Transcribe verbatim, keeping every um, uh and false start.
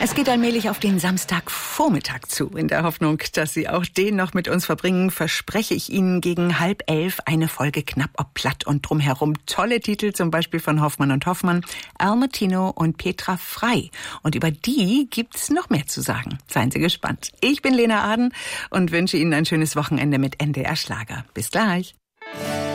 Es geht allmählich auf den Samstagvormittag zu. In der Hoffnung, dass Sie auch den noch mit uns verbringen, verspreche ich Ihnen gegen halb elf eine Folge Knapp ob Platt und drumherum. Tolle Titel, zum Beispiel von Hoffmann und Hoffmann, Al Martino und Petra Frey. Und über die gibt's noch mehr zu sagen. Seien Sie gespannt. Ich bin Lena Aden und wünsche Ihnen ein schönes Wochenende mit N D R Schlager. Bis gleich.